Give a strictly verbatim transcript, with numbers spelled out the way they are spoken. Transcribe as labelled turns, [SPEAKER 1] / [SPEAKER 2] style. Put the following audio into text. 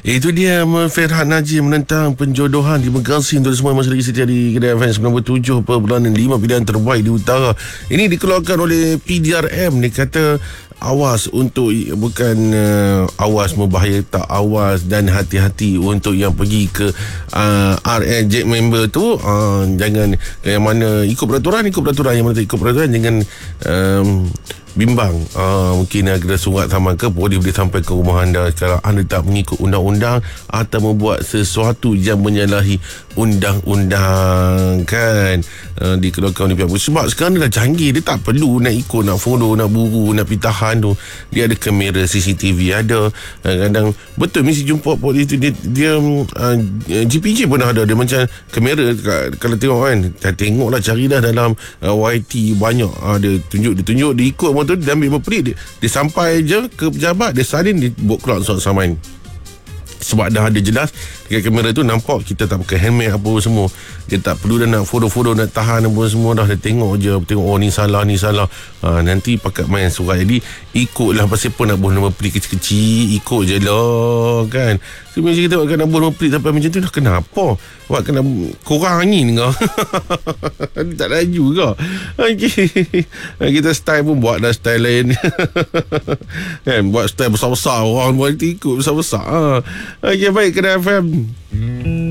[SPEAKER 1] Itu dia Ferhat Najim menentang penjodohan. Terima kasih untuk semua masa lagi setia di Kedai F M sembilan puluh tujuh perpuluhan lima pilihan terbaik di utara. Ini dikeluarkan oleh P D R M. Dia kata awas untuk, bukan uh, awas membahaya, tak, awas dan hati-hati untuk yang pergi ke uh, R L J member tu. uh, Jangan, yang mana ikut peraturan, ikut peraturan. Yang mana tak ikut peraturan, jangan um, bimbang. uh, Mungkin ada surat saman ke, boleh boleh sampai ke rumah anda kalau anda tak mengikut undang-undang atau membuat sesuatu yang menyalahi undang-undang, kan. uh, Dikeluarkan oleh pihak polis. Sebab sekarang dia dah canggih, dia tak perlu nak ikut, nak follow, nak buru, nak pergi tahan tu. Dia ada kamera C C T V ada. uh, Kadang betul mesti jumpa polis tu, dia, dia uh, G P J pun ada. Dia macam kamera. Kalau tengok kan, tengoklah, carilah dalam uh, Y T banyak. uh, Dia tunjuk, dia tunjuk, dia ikut tu, dia ambil berperit, dia, dia sampai je ke pejabat, dia salin, dia buat keluar surat saman. Sebab dah ada jelas dekat kamera tu, nampak kita tak pakai helmet apa semua. Dia tak perlu dah nak foto-foto, nak tahan apa semua dah. Dia tengok je, tengok oh ni salah, ni salah. ha, Nanti pakat main surat. Jadi ikutlah, pasal pun nak buat nama pelik kecil-kecil, ikut je lah, kan. So macam kita buat nak buat nama pelik sampai macam tu, dah kenapa buat kena korang angin kau. Tak laju kau. Okay. Kita style pun buat dah style lain. Kan, buat style besar-besar, orang buat ikut besar-besar. ha. Okay, baik, Kedai F M.